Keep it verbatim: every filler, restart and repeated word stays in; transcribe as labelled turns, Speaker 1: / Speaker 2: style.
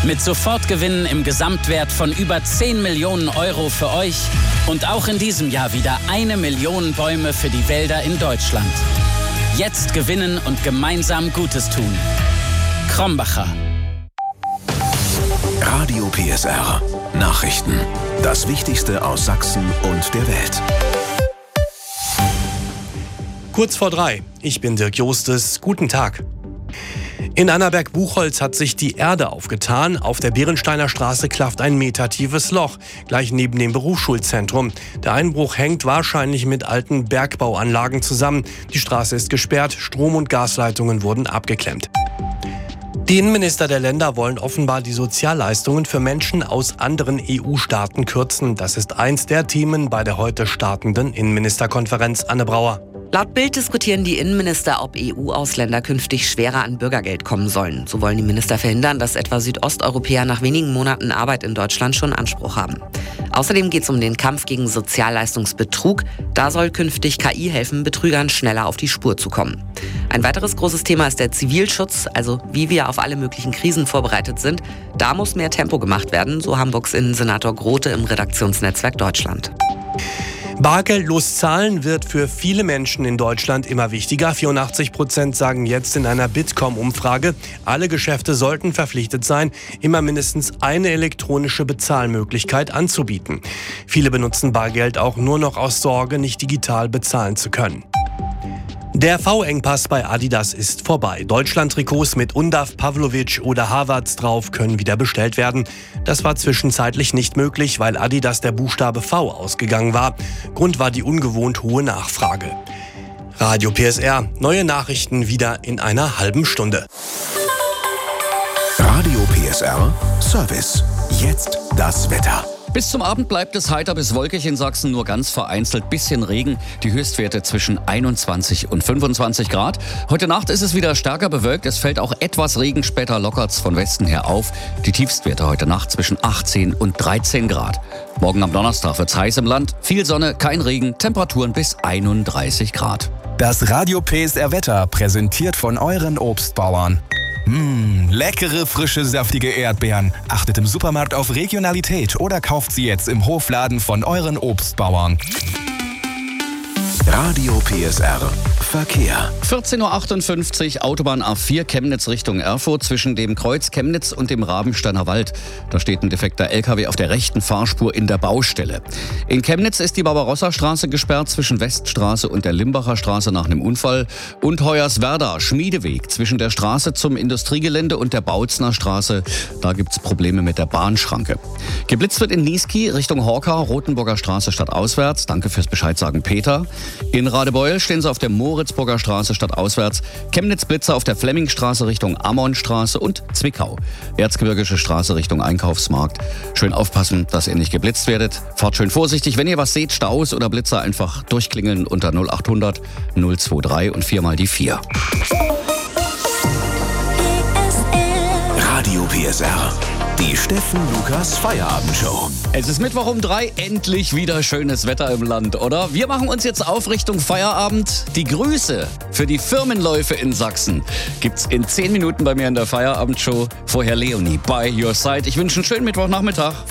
Speaker 1: Mit Sofortgewinnen im Gesamtwert von über zehn Millionen Euro für euch und auch in diesem Jahr wieder eine Million Bäume für die Wälder in Deutschland. Jetzt gewinnen und gemeinsam Gutes tun. Krombacher.
Speaker 2: Radio P S R. Nachrichten. Das Wichtigste aus Sachsen und der Welt.
Speaker 3: Kurz vor drei. Ich bin Dirk Jostes. Guten Tag. In Annaberg-Buchholz hat sich die Erde aufgetan. Auf der Bärensteiner Straße klafft ein metertiefes Loch, gleich neben dem Berufsschulzentrum. Der Einbruch hängt wahrscheinlich mit alten Bergbauanlagen zusammen. Die Straße ist gesperrt, Strom- und Gasleitungen wurden abgeklemmt. Die Innenminister der Länder wollen offenbar die Sozialleistungen für Menschen aus anderen E U-Staaten kürzen. Das ist eins der Themen bei der heute startenden Innenministerkonferenz. Anne Brauer.
Speaker 4: Laut Bild diskutieren die Innenminister, ob E U-Ausländer künftig schwerer an Bürgergeld kommen sollen. So wollen die Minister verhindern, dass etwa Südosteuropäer nach wenigen Monaten Arbeit in Deutschland schon Anspruch haben. Außerdem geht es um den Kampf gegen Sozialleistungsbetrug. Da soll künftig K I helfen, Betrügern schneller auf die Spur zu kommen. Ein weiteres großes Thema ist der Zivilschutz, also wie wir auf alle möglichen Krisen vorbereitet sind. Da muss mehr Tempo gemacht werden, so Hamburgs Innensenator Grote im Redaktionsnetzwerk Deutschland.
Speaker 3: Bargeldlos zahlen wird für viele Menschen in Deutschland immer wichtiger. vierundachtzig Prozent sagen jetzt in einer Bitkom-Umfrage, alle Geschäfte sollten verpflichtet sein, immer mindestens eine elektronische Bezahlmöglichkeit anzubieten. Viele benutzen Bargeld auch nur noch aus Sorge, nicht digital bezahlen zu können. Der V-Engpass bei Adidas ist vorbei. Deutschland-Trikots mit Undav, Pavlovic oder Havertz drauf können wieder bestellt werden. Das war zwischenzeitlich nicht möglich, weil Adidas der Buchstabe V ausgegangen war. Grund war die ungewohnt hohe Nachfrage. Radio P S R, neue Nachrichten wieder in einer halben Stunde.
Speaker 2: Radio P S R Service. Jetzt das Wetter.
Speaker 5: Bis zum Abend bleibt es heiter bis wolkig in Sachsen, nur ganz vereinzelt bisschen Regen. Die Höchstwerte zwischen einundzwanzig und fünfundzwanzig Grad. Heute Nacht ist es wieder stärker bewölkt. Es fällt auch etwas Regen, später lockert's von Westen her auf. Die Tiefstwerte heute Nacht zwischen achtzehn und dreizehn Grad. Morgen am Donnerstag wird's heiß im Land. Viel Sonne, kein Regen, Temperaturen bis einunddreißig Grad.
Speaker 6: Das Radio P S R Wetter präsentiert von euren Obstbauern. Mmh, leckere, frische, saftige Erdbeeren. Achtet im Supermarkt auf Regionalität oder kauft sie jetzt im Hofladen von euren Obstbauern.
Speaker 2: Radio P S R Verkehr.
Speaker 5: vierzehn Uhr achtundfünfzig, Autobahn A vier Chemnitz Richtung Erfurt zwischen dem Kreuz Chemnitz und dem Rabensteiner Wald. Da steht ein defekter L K W auf der rechten Fahrspur in der Baustelle. In Chemnitz ist die Barbarossa-Straße gesperrt zwischen Weststraße und der Limbacher Straße nach einem Unfall. Und Hoyerswerda, Schmiedeweg zwischen der Straße zum Industriegelände und der Bautzner Straße. Da gibt's Probleme mit der Bahnschranke. Geblitzt wird in Niesky Richtung Horka, Rotenburger Straße stadtauswärts. Danke fürs Bescheid sagen, Peter. In Radebeul stehen sie auf der Moritzburger Straße stadtauswärts, Chemnitz-Blitzer auf der Flemmingstraße Richtung Ammonstraße und Zwickau, Erzgebirgische Straße Richtung Einkaufsmarkt. Schön aufpassen, dass ihr nicht geblitzt werdet. Fahrt schön vorsichtig. Wenn ihr was seht, Staus oder Blitzer, einfach durchklingeln unter null achthundert null drei und viermal die vier.
Speaker 2: Radio P S R. Die Steffen Lukas Feierabendshow.
Speaker 5: Es ist Mittwoch um drei, endlich wieder schönes Wetter im Land, oder? Wir machen uns jetzt auf Richtung Feierabend. Die Grüße für die Firmenläufe in Sachsen gibt's in zehn Minuten bei mir in der Feierabendshow. Vorher Leonie, by your side. Ich wünsche einen schönen Mittwochnachmittag.